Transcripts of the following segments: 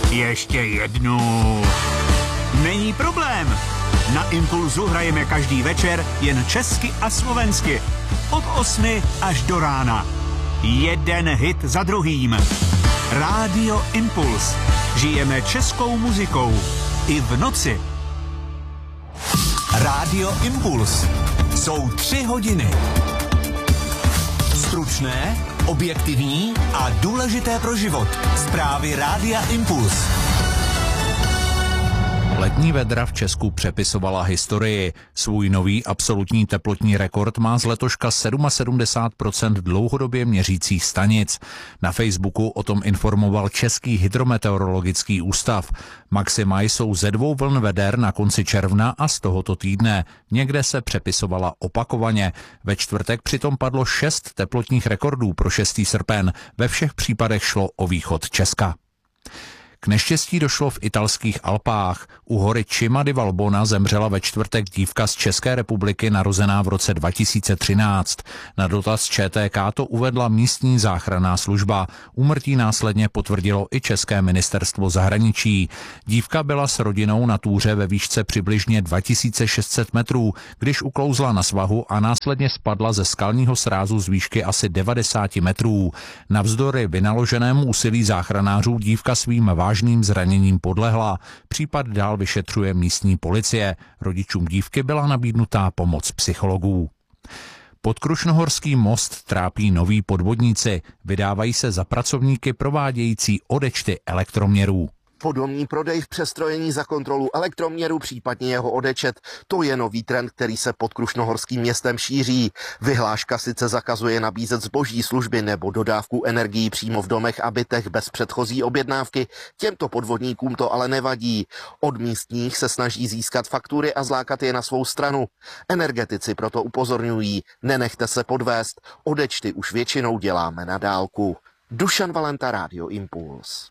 Ještě jednu. Není problém. Na Impulzu hrajeme každý večer jen česky a slovensky. Od 8 až do rána. Jeden hit za druhým. Rádio Impuls. Žijeme českou muzikou. I v noci. Rádio Impuls. Jsou 3 hodiny. Stručné, objektivní a důležité pro život. Zprávy Rádia Impuls. Letní vedra v Česku přepisovala historii. Svůj nový absolutní teplotní rekord má z letoška 77% dlouhodobě měřících stanic. Na Facebooku o tom informoval Český hydrometeorologický ústav. Maxima jsou ze 2 vln veder na konci června a z tohoto týdne. Někde se přepisovala opakovaně. Ve čtvrtek přitom padlo 6 teplotních rekordů pro 6. srpen. Ve všech případech šlo o východ Česka. K neštěstí došlo v italských Alpách. U hory Cima di Valbona zemřela ve čtvrtek dívka z České republiky narozená v roce 2013. Na dotaz ČTK to uvedla místní záchranná služba. Úmrtí následně potvrdilo i České ministerstvo zahraničí. Dívka byla s rodinou na túře ve výšce přibližně 2600 metrů, když uklouzla na svahu a následně spadla ze skalního srázu z výšky asi 90 metrů. Navzdory vynaloženému úsilí záchranářů dívka svým vážným zraněním podlehla. Případ dál vyšetřuje místní policie. Rodičům dívky byla nabídnutá pomoc psychologů. Podkrušnohorský most trápí noví podvodníci. Vydávají se za pracovníky provádějící odečty elektroměrů. Podomní prodej v přestrojení za kontrolu elektroměru, případně jeho odečet. To je nový trend, který se pod Krušnohorským městem šíří. Vyhláška sice zakazuje nabízet zboží, služby nebo dodávku energií přímo v domech a bytech bez předchozí objednávky. Těmto podvodníkům to ale nevadí. Od místních se snaží získat faktury a zlákat je na svou stranu. Energetici proto upozorňují, nenechte se podvést, odečty už většinou děláme na dálku. Dušan Valenta, Rádio Impuls.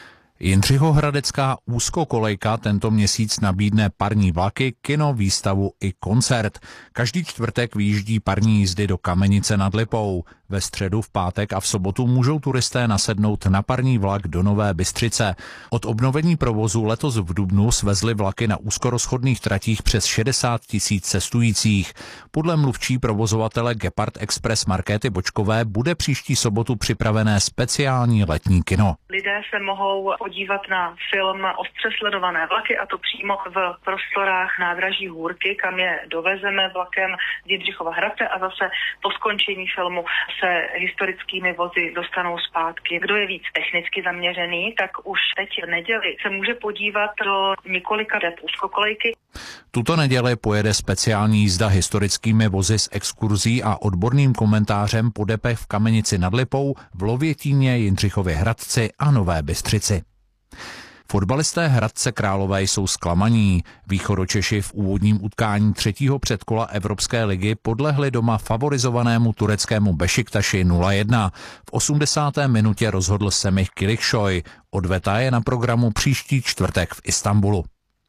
Jindřichohradecká úzkokolejka tento měsíc nabídne parní vlaky, kino, výstavu i koncert. Každý čtvrtek vyjíždí parní jízdy do Kamenice nad Lipou. Ve středu, v pátek a v sobotu můžou turisté nasednout na parní vlak do Nové Bystřice. Od obnovení provozu letos v dubnu svezli vlaky na úzkorozchodných tratích přes 60 000 cestujících. Podle mluvčí provozovatele Gepard Express Markéty Bočkové bude příští sobotu připravené speciální letní kino. Lidé se mohou podívat na film Ostře sledované vlaky, a to přímo v prostorách nádraží Hůrky, kam je dovezeme vlakem z Jindřichova Hradce a zase po skončení filmu se historickými vozy dostanou zpátky. Kdo je víc technicky zaměřený, tak už teď v neděli se může podívat do několika dep úzkokolejky. Tuto neděli pojede speciální jízda historickými vozy s exkurzí a odborným komentářem po depech v Kamenici nad Lipou, v Lovětíně, Jindřichově Hradci a Nové Bystřici. Fotbalisté Hradce Králové jsou zklamaní. Východočeši v úvodním utkání 3. předkola Evropské ligy podlehli doma favorizovanému tureckému Bešiktaši 0-1. V 80. minutě rozhodl Semih Kilikšoj. Odveta je na programu příští čtvrtek v Istanbulu.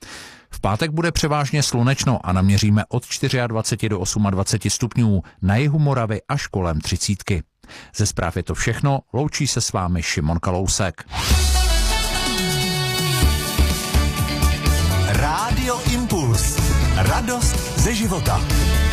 V pátek bude převážně slunečno a naměříme od 24 do 28 stupňů, na jihu Moravy až kolem 30. Ze zpráv je to všechno, loučí se s vámi Šimon Kalousek. Rádio Impuls. Radost ze života.